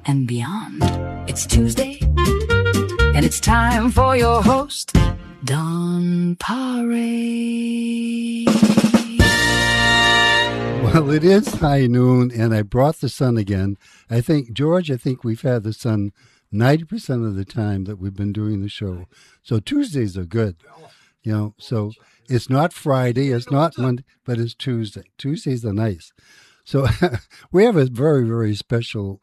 and beyond. It's Tuesday, and it's time for your host, Don Paré. Well, it is high noon, and I brought the sun again. George, I think we've had the sun 90% of the time that we've been doing the show. So Tuesdays are good. So it's not Friday, it's not Monday, but it's Tuesday. Tuesdays are nice. So we have a very, very special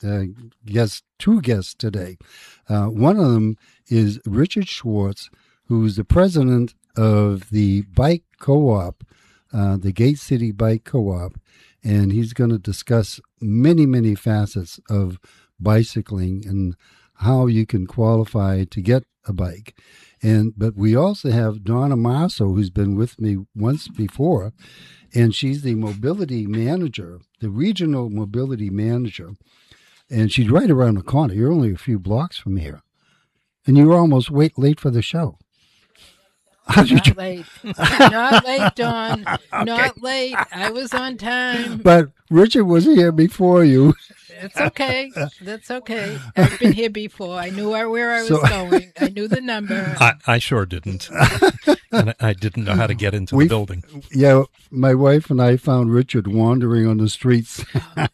two guests today. One of them is Richard Schwartz, who's the president of the bike co-op, the Gate City Bike Co-op, and he's going to discuss many, many facets of bicycling and how you can qualify to get a bike. But we also have Donna Marso, who's been with me once before, and she's the mobility manager, the regional mobility manager, and she's right around the corner. You're only a few blocks from here, and you were almost late for the show. Not late. Not late, Dawn. Okay. Not late. I was on time. But Richard was here before you. It's okay. That's okay. I've been here before. I knew where I was going. I knew the number. I sure didn't. And I didn't know how to get into the building. Yeah, my wife and I found Richard wandering on the streets.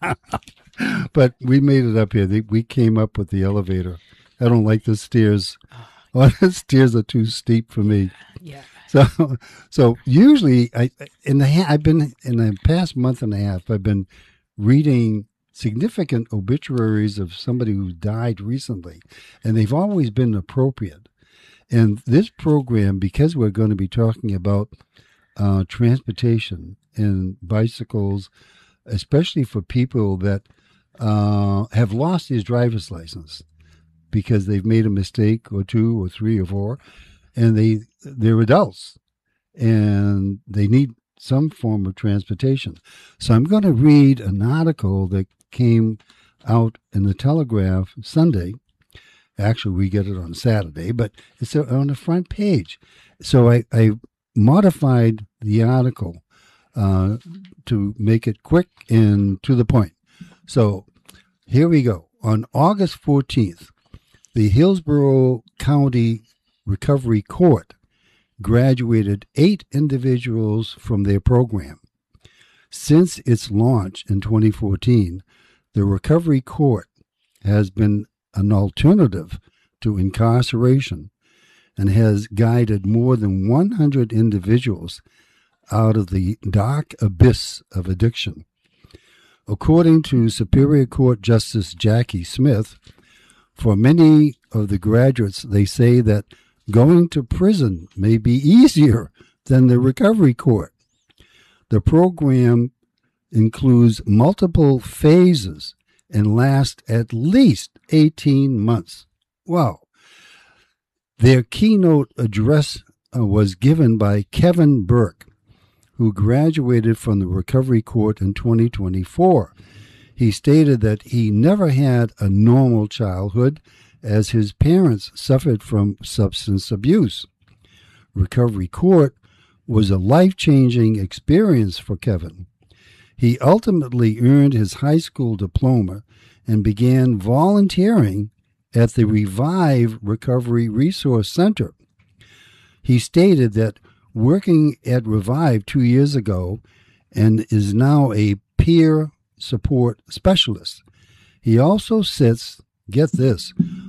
But we made it up here. We came up with the elevator. I don't like the stairs. Well, the stairs are too steep for me. Yeah. So usually I've been in the past month and a half, I've been reading significant obituaries of somebody who died recently, and they've always been appropriate. And this program, because we're going to be talking about transportation and bicycles, especially for people that have lost his driver's license because they've made a mistake or two or three or four, and they're adults and they need some form of transportation. So I'm going to read an article that came out in the Telegraph Sunday. Actually, we get it on Saturday, but it's on the front page. So I modified the article to make it quick and to the point. So here we go. On August 14th, the Hillsborough County Recovery Court graduated 8 individuals from their program. Since its launch in 2014, the Recovery Court has been an alternative to incarceration and has guided more than 100 individuals out of the dark abyss of addiction. According to Superior Court Justice Jackie Smith, for many of the graduates, they say that going to prison may be easier than the recovery court. The program includes multiple phases and lasts at least 18 months. Wow. Their keynote address was given by Kevin Burke, who graduated from the recovery court in 2024. He stated that he never had a normal childhood as his parents suffered from substance abuse. Recovery court was a life-changing experience for Kevin. He ultimately earned his high school diploma and began volunteering at the Revive Recovery Resource Center. He stated that working at Revive 2 years ago and is now a peer support specialist. He also sits, get this,